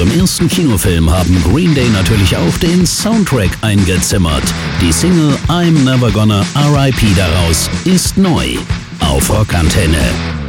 ihrem ersten Kinofilm haben Green Day natürlich auch den Soundtrack eingezimmert. Die Single I'm Never Gonna R.I.P. daraus ist neu auf Rockantenne.